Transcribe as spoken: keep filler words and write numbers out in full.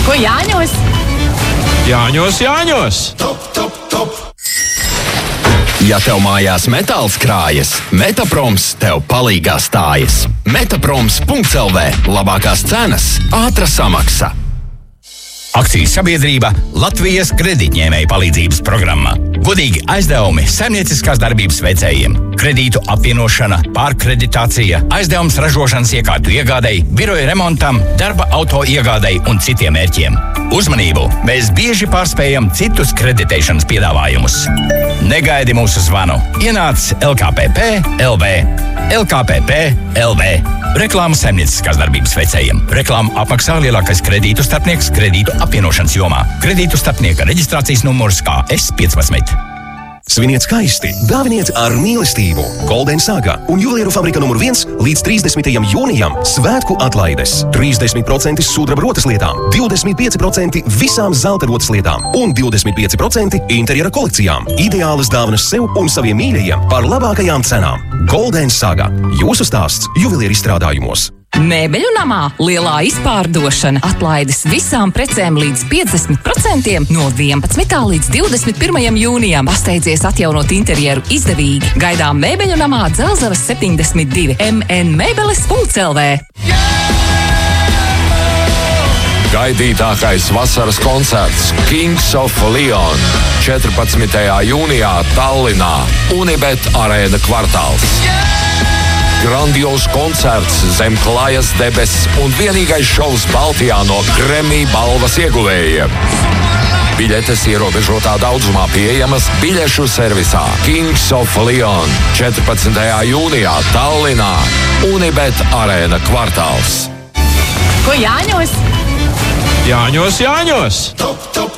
Ko Jāņos? Jāņos, Jāņos! Top, top, top! Ja tev mājās metāls krājas, Metaproms tev palīgā stājas. Metaproms punkts el vē. Labākās cenas, ātra samaksa. Akcijas sabiedrība Latvijas kredītņēmēju palīdzības programma. Godīgi aizdevumi saimnieciskās darbības veicējiem. Kredītu apvienošana, pārkreditācija, aizdevums ražošanas iekārtu iegādei, biroja remontam, darba auto iegādei un citiem mērķiem. Uzmanību! Mēs bieži pārspējam citus kreditēšanas piedāvājumus. Negaidi mūsu zvanu. Ienāc L K P P punkts L V. L K P P punkts L V. Reklāma saimnieciskās darbības veicējiem. Reklāmu apmaksā lielākais kredītu starpnieks kredītu apvienošanas jomā. Kredītu starpnieka reģistrācijas numurs K S piecpadsmit. Sviniet skaisti, dāviniet ar mīlestību. Golden Saga un juvelieru fabrika numur viens līdz trīsdesmitajam jūnijam svētku atlaides. trīsdesmit procenti sudraba rotas lietām, divdesmit pieci procenti visām zelta rotas lietām un divdesmit pieci procenti interjera kolekcijām. Ideālas dāvanas sev un saviem mīļajiem par labākajām cenām. Golden Saga. Jūsu stāsts juvelieru izstrādājumos. Mēbeļu namā lielā izpārdošana. Atlaides visām precēm līdz piecdesmit procentiem no vienpadsmitā līdz divdesmit pirmajam jūnijam. Pasteidzies atjaunot interjeru izdevīgi. Gaidām Mēbeļu namā Dzelzavas septiņdesmit divi m n mēbeles punkts l v. Gaidītākais vasaras koncerts Kings of Leon četrpadsmitajā jūnijā Tallinā, Unibet arēna kvartāls. Grandios koncerts zem klājas debesis un vienīgais šovs Baltijā no Grammy balvas ieguvējiem. Biļetes ierobežotā daudzumā pieejamas biļešu servisā Kings of Leon četrpadsmitajā jūnijā Tallinā, Unibet arēna kvartāls. Ko Jāņos? Jāņos, Jāņos! Top, top!